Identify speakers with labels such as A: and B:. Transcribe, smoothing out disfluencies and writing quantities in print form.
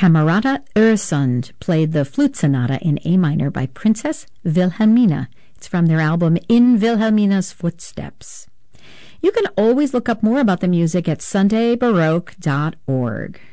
A: Camerata Öresund played the flute sonata in A minor by Princess Wilhelmina. It's from their album In Wilhelmina's Footsteps. You can always look up more about the music at sundaybaroque.org.